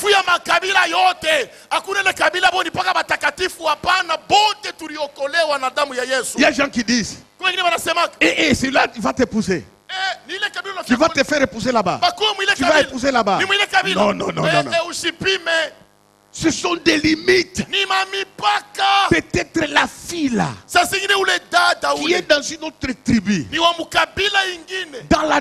Batakatifu ya makabila yote. Hakuna ile kabila boni paka batakatifu hapana, bote tuliokolewa na damu ya Yesu. Il y a des gens qui disent, celui-là va t'épouser. Tu vas te faire épouser là-bas. Tu vas épouser là-bas. Non, non, non, non, non. Ce sont des limites. Peut-être la fille là, qui est dans une autre tribu, dans la